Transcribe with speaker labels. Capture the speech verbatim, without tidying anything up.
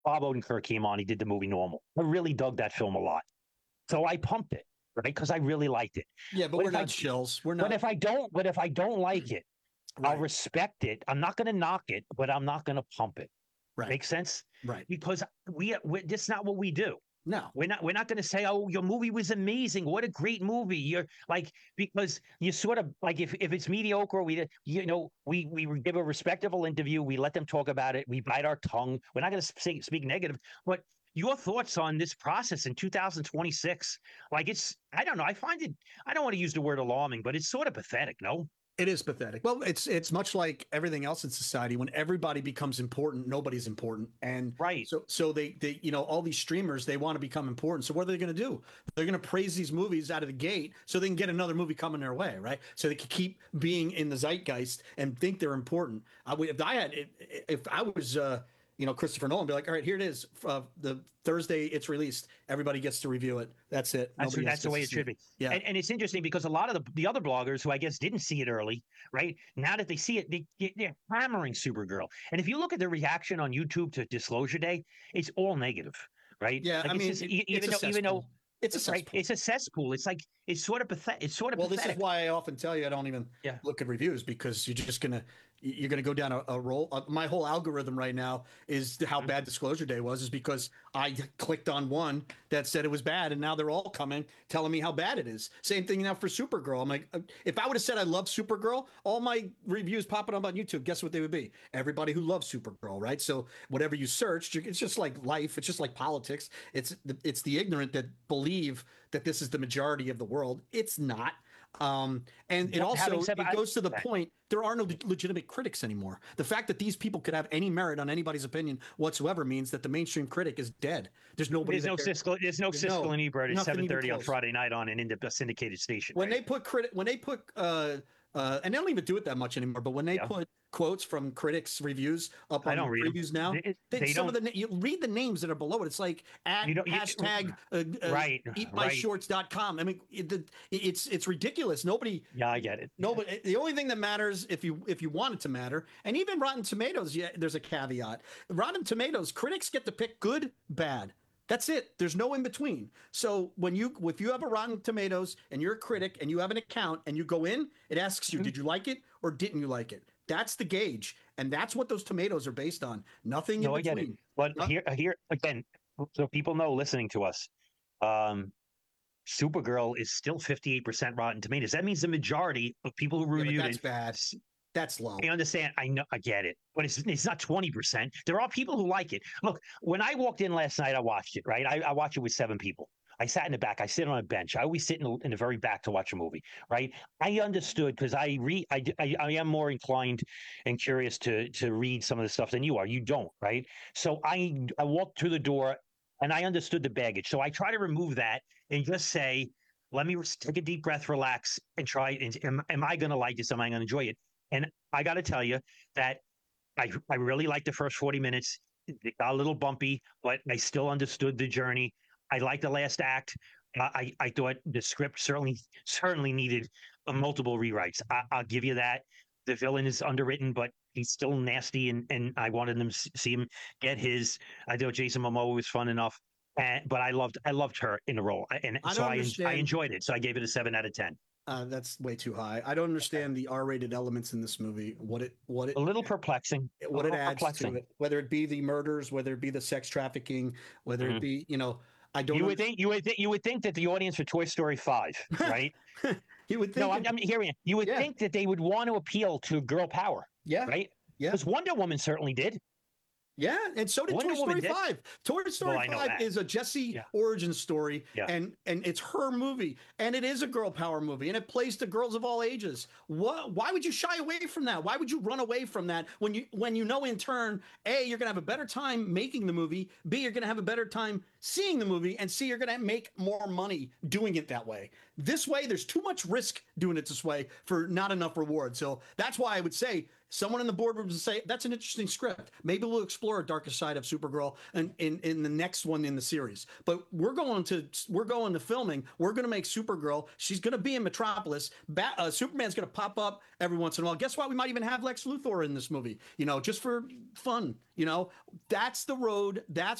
Speaker 1: Bob Odenkirk came on. He did the movie Normal. I really dug that film a lot, so I pumped it, right? Because I really liked it.
Speaker 2: Yeah, but
Speaker 1: But
Speaker 2: we're
Speaker 1: if I
Speaker 2: not shills. We're
Speaker 1: but
Speaker 2: not
Speaker 1: if I don't but if I don't like it, I'll
Speaker 2: right.
Speaker 1: respect it. I'm not going to knock it, but I'm not going to pump it.
Speaker 2: Right.
Speaker 1: Make sense?
Speaker 2: Right.
Speaker 1: Because we, we that's not what we do.
Speaker 2: No.
Speaker 1: We're not we're not going to say, "Oh, your movie was amazing. What a great movie." You're like because you sort of like if, if it's mediocre, we you know we we give a respectable interview. We let them talk about it. We bite our tongue. We're not going to speak negative. But your thoughts on this process in two thousand twenty-six? Like it's I don't know. I find it. I don't want to use the word alarming, but it's sort of pathetic. No.
Speaker 2: It is pathetic. Well, it's it's much like everything else in society. When everybody becomes important, nobody's important, and
Speaker 1: Right.
Speaker 2: so so they they you know all these streamers they want to become important. So what are they going to do? They're going to praise these movies out of the gate so they can get another movie coming their way, right? So they can keep being in the zeitgeist and think they're important. I would if I had if, if I was. Uh, you know, Christopher Nolan be like, all right, here it is. Uh, the Thursday it's released. Everybody gets to review it. That's it.
Speaker 1: That's
Speaker 2: Nobody else
Speaker 1: that's the
Speaker 2: gets
Speaker 1: way
Speaker 2: to
Speaker 1: it
Speaker 2: see
Speaker 1: should
Speaker 2: it.
Speaker 1: be.
Speaker 2: Yeah.
Speaker 1: And, and it's interesting because a lot of the, the other bloggers who I guess didn't see it early, right? Now that they see it, they, they're hammering Supergirl. And if you look at the reaction on YouTube to Disclosure Day, it's all negative, right?
Speaker 2: Yeah.
Speaker 1: Like
Speaker 2: I
Speaker 1: it's
Speaker 2: mean,
Speaker 1: just
Speaker 2: it,
Speaker 1: e-
Speaker 2: it's
Speaker 1: even
Speaker 2: a
Speaker 1: though even though
Speaker 2: cesspool. It's a
Speaker 1: right,
Speaker 2: cesspool.
Speaker 1: it's a cesspool. It's like it's sort of pathetic. It's sort of
Speaker 2: Well, this is
Speaker 1: pathetic.
Speaker 2: why I often tell you I don't even
Speaker 1: Yeah.
Speaker 2: look at reviews because you're just gonna you're gonna go down a, a roll. Uh, my whole algorithm right now is how
Speaker 1: Mhm.
Speaker 2: bad Disclosure Day was, is because I clicked on one that said it was bad, and now they're all coming telling me how bad it is. Same thing now for Supergirl. I'm like, uh, if I would have said I love Supergirl, all my reviews popping up on YouTube, guess what they would be? Everybody who loves Supergirl, right? So whatever you searched, it's just like life. It's just like politics. It's the, it's the ignorant that believe that this is the majority of the world. It's not. Um, and it
Speaker 1: Having
Speaker 2: also
Speaker 1: said
Speaker 2: it
Speaker 1: I,
Speaker 2: goes to the point there are no legitimate critics anymore. The fact that these people could have any merit on anybody's opinion whatsoever means that the mainstream critic is dead. There's nobody
Speaker 1: there's
Speaker 2: that
Speaker 1: no
Speaker 2: cares.
Speaker 1: Siskel, there's no
Speaker 2: There's
Speaker 1: Siskel
Speaker 2: no
Speaker 1: and Ebert at
Speaker 2: nothing even
Speaker 1: seven thirty on
Speaker 2: close.
Speaker 1: Friday night on an ind- syndicated station,
Speaker 2: When
Speaker 1: right?
Speaker 2: they put credit, when they put, uh, uh, and they don't even do it that much anymore. But when they
Speaker 1: Yeah.
Speaker 2: put quotes from critics' reviews up
Speaker 1: I
Speaker 2: on
Speaker 1: don't read them.
Speaker 2: previews now,
Speaker 1: They,
Speaker 2: then
Speaker 1: they
Speaker 2: some of
Speaker 1: don't.
Speaker 2: the you read the names that are below it. It's like at
Speaker 1: You don't. You,
Speaker 2: hashtag uh, uh,
Speaker 1: right.
Speaker 2: eat my
Speaker 1: Right.
Speaker 2: shorts dot com. I mean, it, it's it's ridiculous. Nobody.
Speaker 1: Yeah, I get it.
Speaker 2: Nobody. The only thing that matters, if you if you want it to matter, and even Rotten Tomatoes, yeah, there's a caveat. Rotten Tomatoes critics get to pick good, bad. That's it. There's no in between. So when you if you have a Rotten Tomatoes and you're a critic and you have an account and you go in, it asks you,
Speaker 1: Mhm.
Speaker 2: did you like it or didn't you like it? That's the gauge, and that's what those tomatoes are based on. Nothing in
Speaker 1: No, I get it.
Speaker 2: between.
Speaker 1: But
Speaker 2: Not-
Speaker 1: here, here again, so people know listening to us, um, Supergirl is still fifty-eight percent Rotten Tomatoes. That means the majority of people who
Speaker 2: yeah, but
Speaker 1: reviewed
Speaker 2: that's
Speaker 1: it.
Speaker 2: bad. That's low.
Speaker 1: I understand. I know. I get it. But it's it's not twenty percent. There are people who like it. Look, when I walked in last night, I watched it. Right. I, I watched it with seven people. I sat in the back. I sit on a bench. I always sit in the, in the very back to watch a movie. Right. I understood because I read. I, I I am more inclined and curious to to read some of the stuff than you are. You don't. Right. So I I walked through the door and I understood the baggage. So I try to remove that and just say, let me take a deep breath, relax, and try. And am, am I going to like this? Am I going to enjoy it? And I got to tell you that I I really liked the first forty minutes. It got a little bumpy, but I still understood the journey. I liked the last act. Uh, I I thought the script certainly certainly needed uh, multiple rewrites. I, I'll give you that. The villain is underwritten, but he's still nasty, and and I wanted them to see him get his. I thought Jason Momoa was fun enough, and, but I loved I loved her in the role, and
Speaker 2: I
Speaker 1: so
Speaker 2: don't
Speaker 1: I I
Speaker 2: understand.
Speaker 1: enjoyed it. So I gave it a seven out of ten.
Speaker 2: Uh, that's way too high. I don't understand the R-rated elements in this movie. What it what
Speaker 1: A
Speaker 2: it
Speaker 1: little perplexing. A
Speaker 2: what it
Speaker 1: little
Speaker 2: adds to
Speaker 1: perplexing.
Speaker 2: it, whether it be the murders, whether it be the sex trafficking, whether it
Speaker 1: Mhm.
Speaker 2: be, you know, I don't
Speaker 1: You would
Speaker 2: understand.
Speaker 1: think you would th- you would think that the audience for Toy Story five, right?
Speaker 2: You would
Speaker 1: No,
Speaker 2: think
Speaker 1: I'm,
Speaker 2: it,
Speaker 1: I'm hearing you. You would
Speaker 2: yeah,
Speaker 1: think that they would want to appeal to girl power,
Speaker 2: yeah,
Speaker 1: right?
Speaker 2: yeah,
Speaker 1: Because Wonder Woman certainly did.
Speaker 2: yeah. And so did Toy
Speaker 1: Wonder Woman
Speaker 2: Story
Speaker 1: did.
Speaker 2: five. Toy
Speaker 1: Well,
Speaker 2: Story
Speaker 1: I know
Speaker 2: five
Speaker 1: that.
Speaker 2: is a Jessie
Speaker 1: Yeah,
Speaker 2: origin story,
Speaker 1: yeah.
Speaker 2: and and it's her movie, and it is a girl power movie, and it plays to girls of all ages. What? Why would you shy away from that? Why would you run away from that when you when you know in turn, A, you're gonna have a better time making the movie, B, you're gonna have a better time seeing the movie, and C, you're gonna make more money doing it that way. This way, there's too much risk doing it this way for not enough reward. So that's why I would say someone in the boardroom to say that's an interesting script. Maybe we'll explore a darker side of Supergirl in, in, in the next one in the series. But we're going to we're going to filming. We're going to make Supergirl. She's going to be in Metropolis. Bat, uh, Superman's going to pop up every once in a while. Guess what? We might even have Lex Luthor in this movie. You know, just for fun. You know, that's the road. That's